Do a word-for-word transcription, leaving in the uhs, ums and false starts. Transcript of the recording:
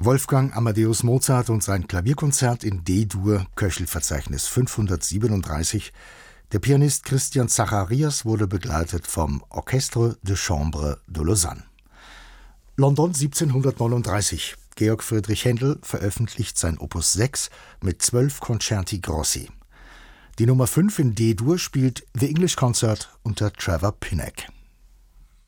Wolfgang Amadeus Mozart und sein Klavierkonzert in D-Dur, Köchelverzeichnis fünfhundertsiebenunddreißig. Der Pianist Christian Zacharias wurde begleitet vom Orchestre de Chambre de Lausanne. London siebzehnhundertneununddreißig. Georg Friedrich Händel veröffentlicht sein Opus sechs mit zwölf Concerti Grossi. Die Nummer fünf in D-Dur spielt The English Concert unter Trevor Pinnock.